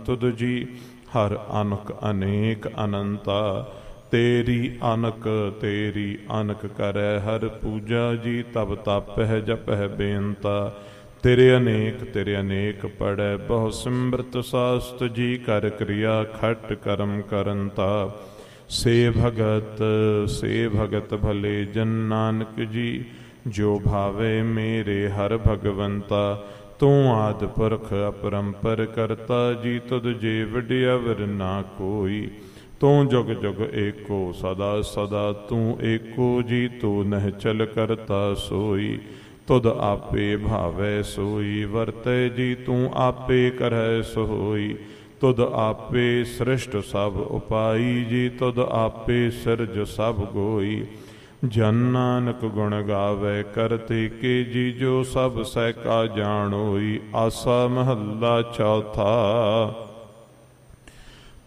ਤੁਧ ਜੀ। ਹਰ ਅਨਕ ਅਨੇਕ ਅਨੰਤਾ, ਤੇਰੀ ਅਨਕ ਕਰੈ ਹਰ ਪੂਜਾ ਜੀ। ਤਬ ਤਾਪਹਿ ਜਪਹਿ ਬੇਨਤਾ, ਤੇਰੇ ਅਨੇਕ ਪੜੈ ਬਹੁ ਸਿਮਰਤ ਸਾਸਤ ਜੀ। ਕਰ ਕਿਰਿਆ ਖਟ ਕਰਮ ਕਰੰਤਾ, ਸੇ ਭਗਤ ਭਲੇ ਜਨ ਨਾਨਕ ਜੀ। ਜੋ ਭਾਵੇ ਮੇਰੇ ਹਰ ਭਗਵੰਤਾ, ਤੂੰ ਆਦਿ ਪੁਰਖ ਅਪਰੰਪਰ ਕਰਤਾ ਜੀ। ਤੁਧ ਜੇ ਵਡਿਆਵਰ ਨਾ ਕੋਈ, ਤੂੰ ਜੁਗ ਜੁਗ ਏਕੋ ਸਦਾ ਸਦਾ। ਤੂੰ ਏਕੋ ਜੀ, ਤੂੰ ਨਿਹਚਲ ਕਰਤਾ ਸੋਈ। ਤੁਧ ਆਪੇ ਭਾਵੈ ਸੋਈ ਵਰਤੈ ਜੀ। ਤੂੰ ਆਪੇ ਕਰੈ ਸੋਈ। ਤੁਧ ਆਪੇ ਸ੍ਰਿਸ਼ਟ ਸਭ ਉਪਾਈ ਜੀ। ਤੁਧ ਆਪੇ ਸਿਰਜ ਸਭ ਗੋਈ। ਜਨ ਨਾਨਕ ਗੁਣ ਗਾਵੈ ਕਰਤੇ ਕੇ ਜੀ। ਜੋ ਸਭ ਸਹਿ ਕਾ ਜਾਣੋਈ। ਆਸਾ ਮਹੱਲਾ ਚੌਥਾ।